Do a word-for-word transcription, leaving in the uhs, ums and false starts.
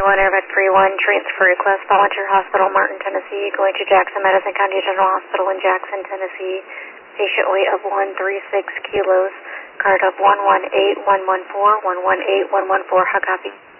one, Airvet three one, transfer request, Volunteer Hospital, Martin, Tennessee, going to Jackson Madison County General Hospital in Jackson, Tennessee. Patient weight of one hundred thirty-six kilos, card of one one eight one one four, one one eight one one four, how copy?